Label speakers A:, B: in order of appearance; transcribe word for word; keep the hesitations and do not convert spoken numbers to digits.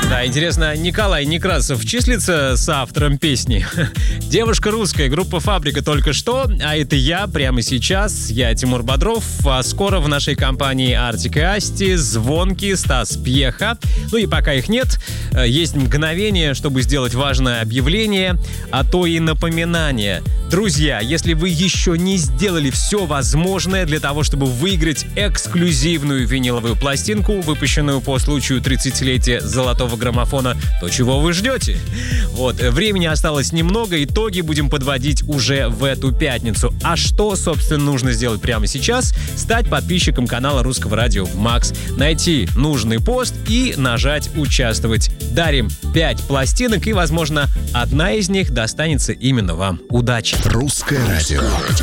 A: Да, интересно, Николай Некрасов числится с автором песни? Девушка русская, группа «Фабрика» только что, а это я прямо сейчас, я Тимур Бодров, а скоро в нашей компании Артик и Асти, Звонкий, Стас Пьеха. Ну и пока их нет, есть мгновение, чтобы сделать важное объявление, а то и напоминание. Друзья, если вы еще не сделали все возможное для того, чтобы выиграть эксклюзивную виниловую пластинку, выпущенную по случаю тридцатилетия золотого граммофона, то чего вы ждете? Вот, времени осталось немного, итоги будем подводить уже в эту пятницу. А что, собственно, нужно сделать прямо сейчас? Стать подписчиком канала Русского радио Макс, найти нужный пост и нажать «Участвовать». Дарим пять пластинок, и, возможно, одна из них достанется именно вам. Удачи!
B: Русское радио.